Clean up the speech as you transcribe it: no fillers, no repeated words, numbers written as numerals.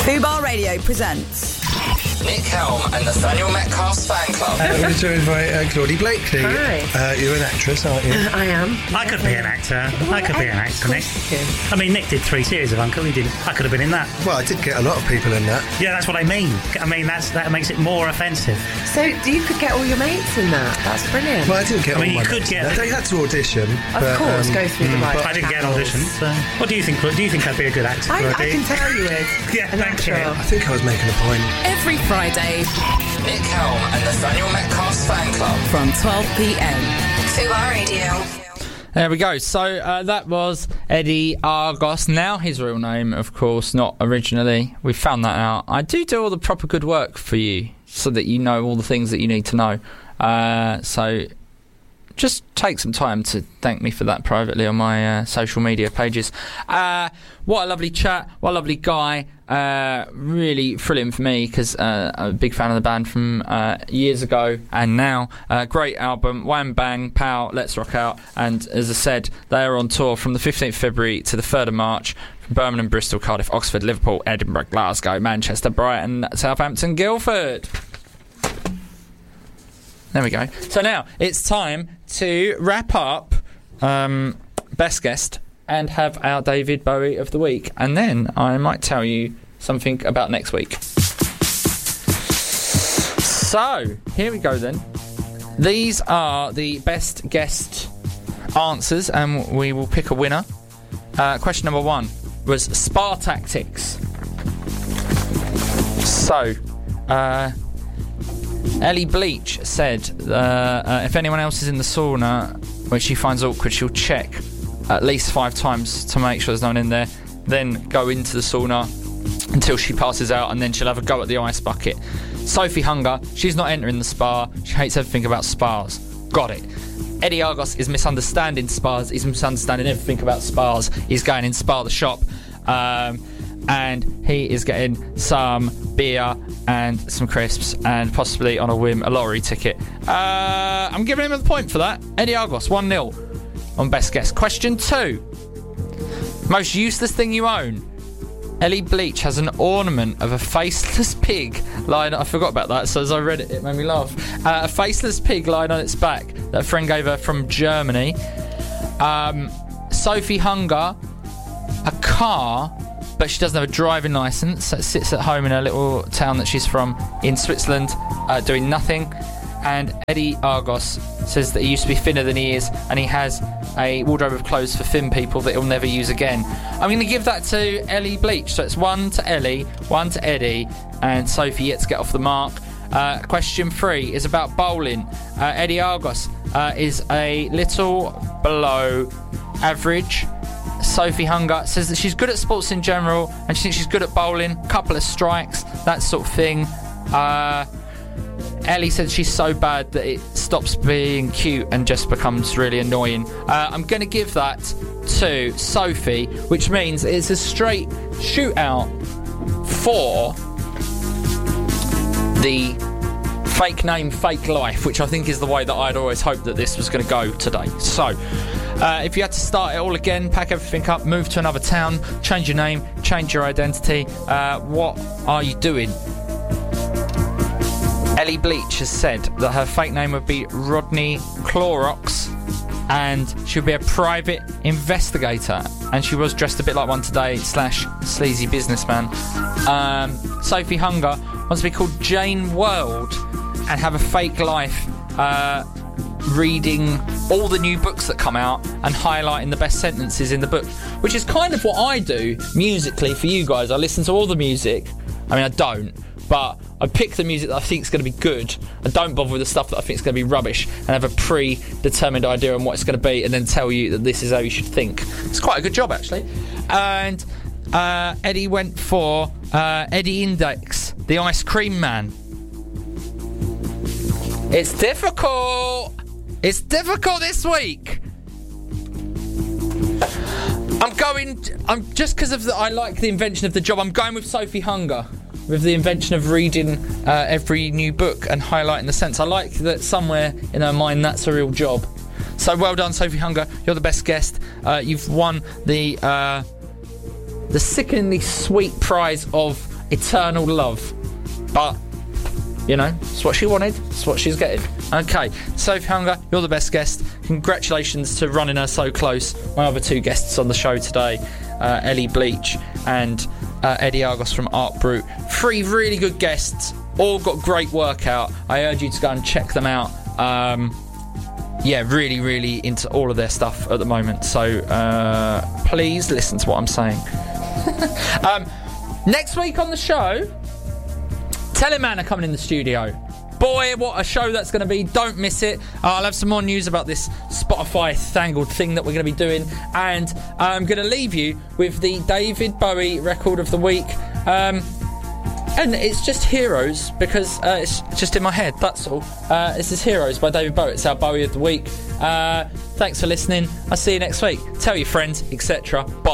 Fubar Radio presents Nick Helm and Nathaniel Metcalf's fan club. We're joined by Claudie Blakely. Hi. You're an actress, aren't you? I am. I could be an actor. Nick. I mean, Nick did 3 series of Uncle. I could have been in that. Well, I did get a lot of people in that. Yeah, that's what I mean. That makes it more offensive. So you could get all your mates in that. That's brilliant. Well, I didn't get all you my could mates. get... They had to audition. Of course, go through the right I didn't get an audition. So. What do you think? Do you think I'd be a good actor? I can tell you is. Yeah, thank you. I think I was making a point. every Friday Nick Helm and Nathaniel Metcalf's fan club. from 12 p.m. Fubar Radio. There we go. So that was Eddie Argos. Now his real name, of course, not originally. We found that out. I do all the proper good work for you so that you know all the things that you need to know. So just take some time to thank me for that privately on my social media pages. What a lovely chat. What a lovely guy. Really thrilling for me because I'm a big fan of the band from years ago and now. Great album, Wham Bang Pow, Let's Rock Out. And as I said, they are on tour from the 15th of February to the 3rd of March from Birmingham, Bristol, Cardiff, Oxford, Liverpool, Edinburgh, Glasgow, Manchester, Brighton, Southampton, Guildford. There we go. So now it's time to wrap up Best Guest and have our David Bowie of the week. And then I might tell you something about next week. So, here we go then. These are the best guest answers, and we will pick a winner. Question number 1 was spa tactics. So, Ellie Bleach said if anyone else is in the sauna, which she finds awkward, she'll check at least 5 times to make sure there's no one in there, then go into the sauna until she passes out, and then she'll have a go at the ice bucket. Sophie Hunger, she's not entering the spa. She hates everything about spas. Got it. Eddie Argos is misunderstanding spas. He's misunderstanding everything about spas. He's going in Spa the Shop. And he is getting some beer and some crisps and possibly on a whim a lottery ticket. I'm giving him a point for that. Eddie Argos, 1-0 on Best Guess. Question 2. Most useless thing you own. Ellie Bleach has an ornament of a faceless pig lying... I forgot about that, so as I read it, it made me laugh. A faceless pig lying on its back that a friend gave her from Germany. Sophie Hunger, a car... but she doesn't have a driving licence, so sits at home in her little town that she's from in Switzerland, doing nothing. And Eddie Argos says that he used to be thinner than he is, and he has a wardrobe of clothes for thin people that he'll never use again. I'm going to give that to Ellie Bleach. So it's 1 to Ellie, 1 to Eddie, and Sophie yet to get off the mark. Question 3 is about bowling. Eddie Argos is a little below average. Sophie Hunger says that she's good at sports in general and she thinks she's good at bowling, couple of strikes, that sort of thing. Ellie said she's so bad that it stops being cute and just becomes really annoying. I'm going to give that to Sophie, which means it's a straight shootout for the fake name, fake life, which I think is the way that I'd always hoped that this was going to go today. So if you had to start it all again, pack everything up, move to another town, change your name, change your identity, what are you doing? Ellie Bleach has said that her fake name would be Rodney Clorox and she'll be a private investigator, and she was dressed a bit like one today / sleazy businessman. Sophie Hunger wants to be called Jane World and have a fake life, reading all the new books that come out and highlighting the best sentences in the book, which is kind of what I do musically for you guys. I listen to all the music. I mean, I don't, but I pick the music that I think is going to be good. I don't bother with the stuff that I think is going to be rubbish and have a predetermined idea on what it's going to be and then tell you that this is how you should think. It's quite a good job, actually. And Eddie went for Eddie Index, the ice cream man. It's difficult. It's difficult this week. I'm just because of I like the invention of the job. I'm going with Sophie Hunger, with the invention of reading every new book and highlighting the sense. I like that somewhere in her mind that's a real job. So well done, Sophie Hunger. You're the best guest. You've won the sickeningly sweet prize of eternal love. But, you know, it's what she wanted, it's what she's getting. Okay, Sophie Hunger, you're the best guest. Congratulations to running her so close. My other two guests on the show today, Ellie Bleach and Eddie Argos from Art Brute. 3 really good guests, all got great work out. I urge you to go and check them out. Yeah, really, really into all of their stuff at the moment. So please listen to what I'm saying. Next week on the show, Teleman are coming in the studio. Boy, what a show that's going to be. Don't miss it. I'll have some more news about this Spotify Tangled thing that we're going to be doing. And I'm going to leave you with the David Bowie record of the week. And it's just Heroes, because it's just in my head, that's all. This is Heroes by David Bowie. It's our Bowie of the week. Thanks for listening. I'll see you next week. Tell your friends, etc. Bye.